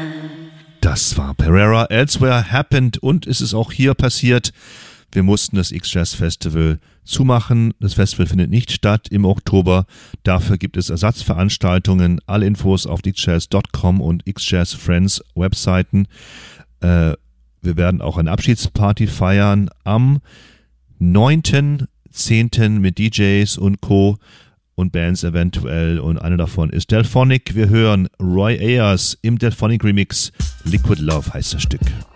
Das war Pereira, Elsewhere Happened, und es ist auch hier passiert. Wir mussten das X-Jazz Festival zumachen. Das Festival findet nicht statt im Oktober. Dafür gibt es Ersatzveranstaltungen. Alle Infos auf xjazz.com und XJazz Friends Webseiten. Wir werden auch eine Abschiedsparty feiern am 9.10. mit DJs und Co. und Bands eventuell, und eine davon ist Delphonic. Wir hören Roy Ayers im Delphonic Remix. Liquid Love heißt das Stück.